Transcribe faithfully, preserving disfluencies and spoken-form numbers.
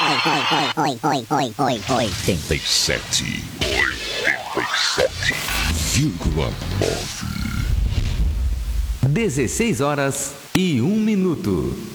oitenta e sete. oitenta e sete vírgula nove. dezesseis horas e um minuto.